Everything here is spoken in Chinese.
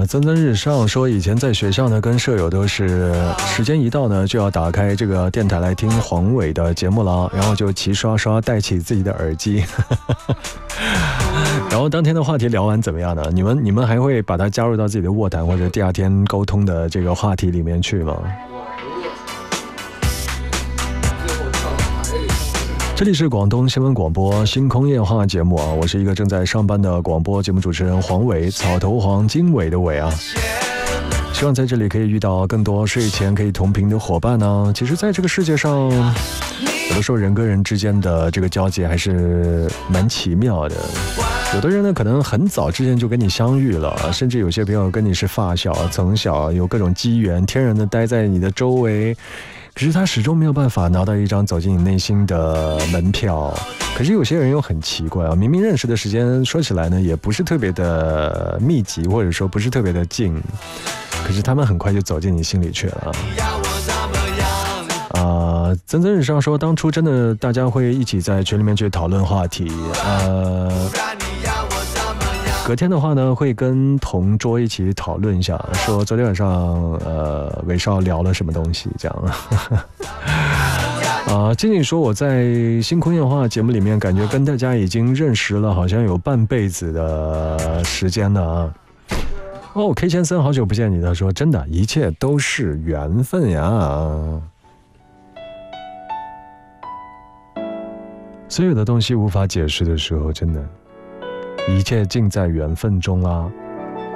蒸蒸日上说以前在学校呢跟舍友都是时间一到呢就要打开这个电台来听黄伟的节目了，然后就齐刷刷戴起自己的耳机然后当天的话题聊完怎么样呢？你们还会把它加入到自己的卧谈或者第二天沟通的这个话题里面去吗？这里是广东新闻广播星空夜话节目啊，我是一个正在上班的广播节目主持人黄伟，草头黄经纬的纬啊。希望在这里可以遇到更多睡前可以同频的伙伴呢。其实在这个世界上，有的时候人跟人之间的这个交集还是蛮奇妙的。有的人呢可能很早之前就跟你相遇了，甚至有些朋友跟你是发小从小有各种机缘天然的待在你的周围，可是他始终没有办法拿到一张走进你内心的门票。可是有些人又很奇怪啊，明明认识的时间说起来呢也不是特别的密集，或者说不是特别的近，可是他们很快就走进你心里去了。蒸蒸日上说当初真的大家会一起在群里面去讨论话题，隔天的话呢会跟同桌一起讨论一下，说昨天晚上韦少聊了什么东西这样仅仅说我在星空夜话节目里面感觉跟大家已经认识了好像有半辈子的时间了啊。K 先生好久不见你，他说真的一切都是缘分呀，所有的东西无法解释的时候，真的一切尽在缘分中啊。